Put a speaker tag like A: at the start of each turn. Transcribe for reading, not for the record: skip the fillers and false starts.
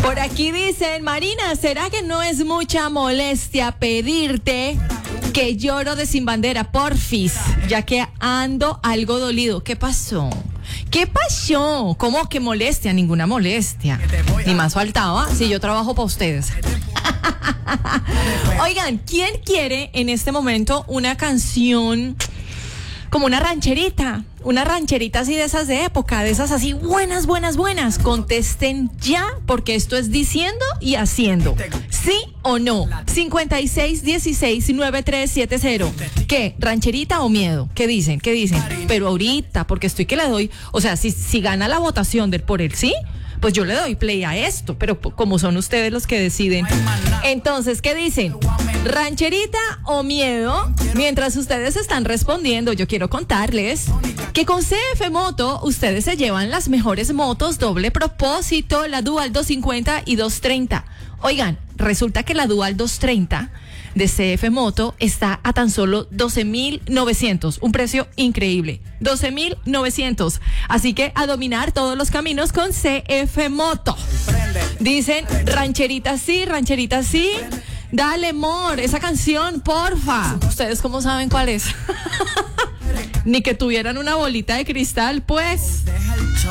A: Por aquí dicen, Marina, ¿será que no es mucha molestia pedirte que lloro de Sin Bandera, porfis? Ya que ando algo dolido. ¿Qué pasó? ¿Qué pasó? ¿Cómo que molestia? Ninguna molestia. Ni más faltaba si yo trabajo para ustedes. Oigan, ¿quién quiere en este momento una canción como una rancherita? Una rancherita así de esas de época, de esas así buenas, buenas, buenas. Contesten ya, porque esto es diciendo y haciendo. ¿Sí o no? 56169370. ¿Qué? ¿Rancherita o miedo? ¿Qué dicen? ¿Qué dicen? Pero ahorita, porque estoy que le doy, o sea, si gana la votación del por el sí, pues yo le doy play a esto, pero como son ustedes los que deciden. Entonces, ¿qué dicen? ¿Rancherita o miedo? Mientras ustedes están respondiendo, yo quiero contarles que con CF Moto ustedes se llevan las mejores motos doble propósito, la Dual 250 y 230. Oigan, resulta que la Dual 230 de CF Moto está a tan solo 12,900, un precio increíble, 12,900. Así que a dominar todos los caminos con CF Moto. Dicen, rancherita sí, dale amor, esa canción, porfa. ¿Ustedes cómo saben cuál es? Ni que tuvieran una bolita de cristal, pues.